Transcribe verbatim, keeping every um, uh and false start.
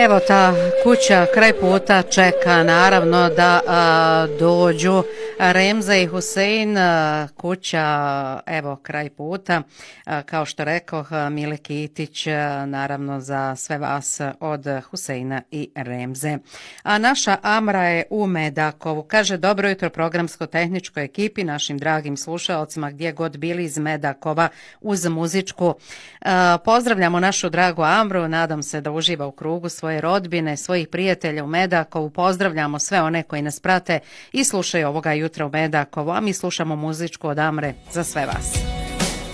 Evo ta kuća kraj puta čeka naravno da a, dođu Remza i Husein, a, kuća evo kraj puta, a, kao što rekao Mile Kitić, a, naravno za sve vas od Huseina i Remze. A naša Amra je u Medakovu, kaže dobro jutro programsko-tehničkoj ekipi, našim dragim slušalcima gdje god bili iz Medakova uz muzičku. A, pozdravljamo našu dragu Amru, nadam se da uživa u krugu svoje rodbine, svojih prijatelja u Medakovu. Pozdravljamo sve one koji nas prate i slušaju ovoga jutra u Medakovu, a mi slušamo muzičku od Amre za sve vas.